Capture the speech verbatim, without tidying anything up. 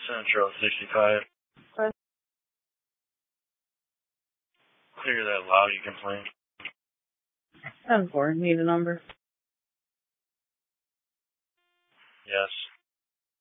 Central sixty-five. What? Clear that loud, you complain. ten four, need a number. Yes.